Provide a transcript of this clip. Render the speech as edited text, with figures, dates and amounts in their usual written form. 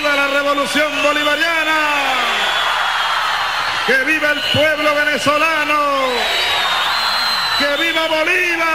viva la revolución bolivariana, que viva el pueblo venezolano, que viva Bolívar.